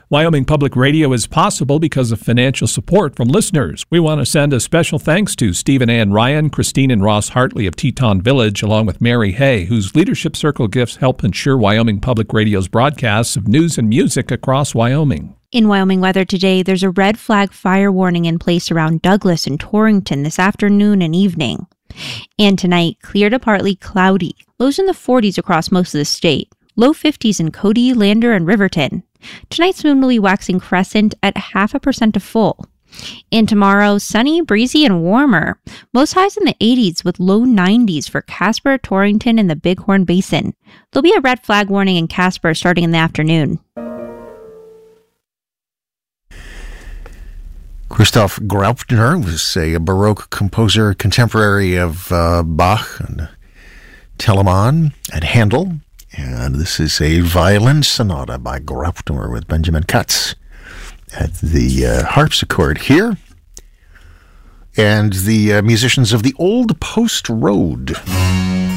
Wyoming Public Radio is possible because of financial support from listeners. We want to send a special thanks to Stephen Ann Ryan, Christine and Ross Hartley of Teton Village, along with Mary Hay, whose Leadership Circle gifts help ensure Wyoming Public Radio's broadcasts of news and music across Wyoming. In Wyoming weather today, there's a red flag fire warning in place around Douglas and Torrington this afternoon and evening. And tonight, clear to partly cloudy. Lows in the 40s across most of the state. Low 50s in Cody, Lander, and Riverton. Tonight's moon will be waxing crescent at 0.5% to full. And tomorrow, sunny, breezy, and warmer. Most highs in the 80s with low 90s for Casper, Torrington, and the Bighorn Basin. There'll be a red flag warning in Casper starting in the afternoon. Christoph Graupner was a Baroque composer, contemporary of Bach and Telemann and Handel. And this is a violin sonata by Graupner with Benjamin Katz at the harpsichord here. And the musicians of the Old Post Road.